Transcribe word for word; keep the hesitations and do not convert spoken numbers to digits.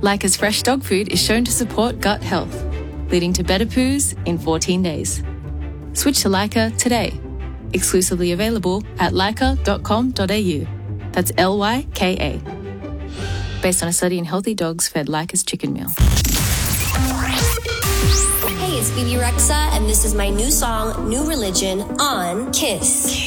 Lyca's fresh dog food is shown to support gut health, leading to better poos in fourteen days. Switch to Lyca today. Exclusively available at lyca dot com dot a u. That's L Y K A. Based on a study in healthy dogs fed Lyca's chicken meal. Hey, it's Bebe Rexha, and this is my new song, New Religion, on Kiss.